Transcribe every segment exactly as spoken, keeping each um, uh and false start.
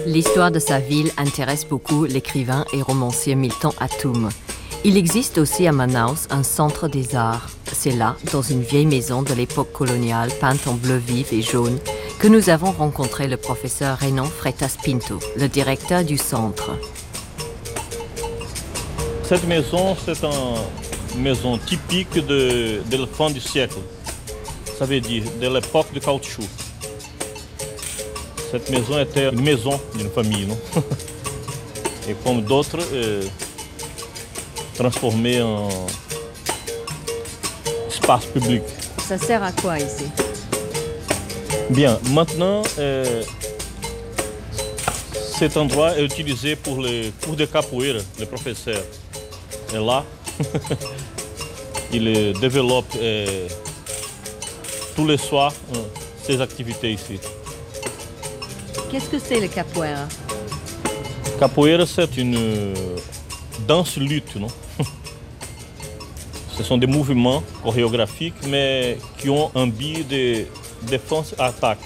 L'histoire de sa ville intéresse beaucoup l'écrivain et romancier Milton Atum. Il existe aussi à Manaus un centre des arts. C'est là, dans une vieille maison de l'époque coloniale peinte en bleu vif et jaune, que nous avons rencontré le professeur Renan Freitas Pinto, le directeur du centre. Cette maison, c'est une maison typique de, de la fin du siècle. Ça veut dire de l'époque du caoutchouc. Cette maison était une maison d'une famille, non? Et comme d'autres, euh, transformée en espace public. Ça sert à quoi ici? Bien, maintenant, euh, cet endroit est utilisé pour les cours de capoeira. Le professeur est là. Il développe euh, tous les soirs euh, ses activités ici. Qu'est-ce que c'est le capoeira? Capoeira, c'est une danse-lutte, non? Ce sont des mouvements chorégraphiques, mais qui ont un but de défense et attaque.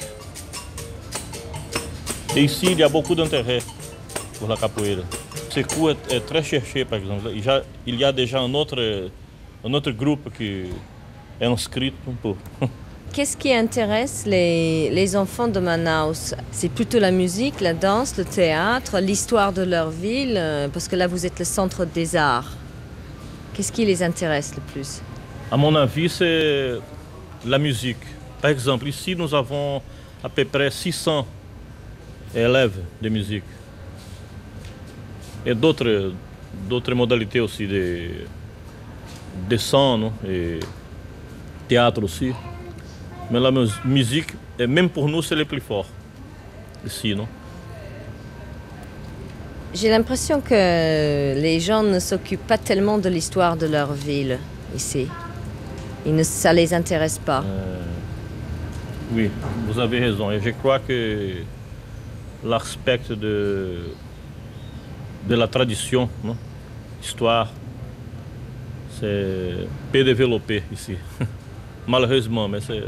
Et ici, il y a beaucoup d'intérêt pour la capoeira. Ce cours est, est très cherché, par exemple. Il y a, il y a déjà un autre, un autre groupe qui est inscrit pour... Qu'est-ce qui intéresse les, les enfants de Manaus? C'est plutôt la musique, la danse, le théâtre, l'histoire de leur ville, parce que là, vous êtes le centre des arts. Qu'est-ce qui les intéresse le plus? À mon avis, c'est la musique. Par exemple, ici, nous avons à peu près six cents élèves de musique. Et d'autres, d'autres modalités aussi de, de chant, non? Et théâtre aussi. Mais la musique, même pour nous, c'est le plus fort ici, non? J'ai l'impression que les gens ne s'occupent pas tellement de l'histoire de leur ville ici. Ils ne, ça ne les intéresse pas. Euh, oui, vous avez raison. Et je crois que l'aspect de, de la tradition, non? Histoire, c'est peu développé ici. Malheureusement, mais c'est...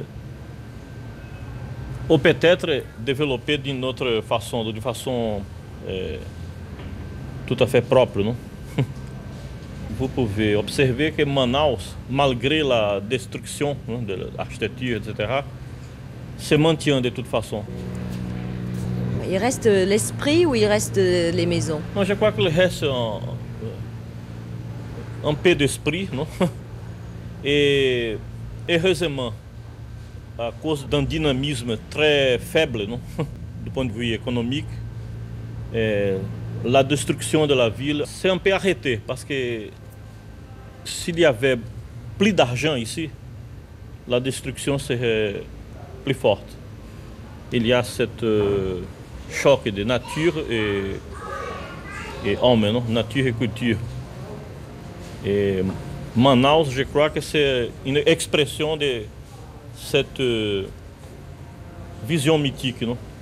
Ou peut-être développé d'une autre façon, d'une façon euh, tout à fait propre, non? Vous pouvez observer que Manaus, malgré la destruction, non, de l'architecture, et cetera, se maintient de toute façon. Il reste l'esprit ou il reste les maisons? Non, je crois qu'il reste un, un peu d'esprit, non? Et heureusement, à cause d'un dynamisme très faible, non? Du point de vue économique, et la destruction de la ville s'est un peu arrêtée parce que s'il y avait plus d'argent ici, la destruction serait plus forte. Il y a ce euh, choc de nature et, et homme, non? Nature et culture. Et Manaus, je crois que c'est une expression de cette euh, vision mythique, non?